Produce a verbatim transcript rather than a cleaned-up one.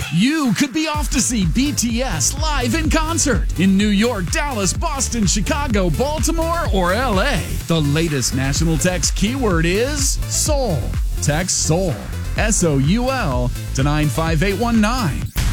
You could be off to see B T S live in concert in New York, Dallas, Boston, Chicago, Baltimore, or L A. The latest national text keyword is Soul. Text Soul, S O U L, to nine five eight one nine.